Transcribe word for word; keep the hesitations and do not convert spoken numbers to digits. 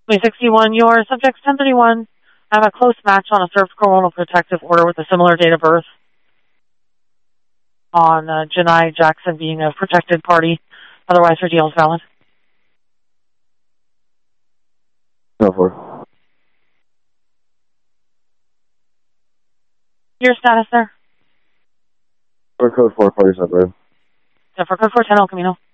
twenty sixty-one, your subject ten thirty-one. I have a close match on a served coronal protective order with a similar date of birth on uh, Janai Jackson being a protected party. Otherwise, her deal is valid. Go for Your status there? For code four, party separated. So for code four ten El Camino.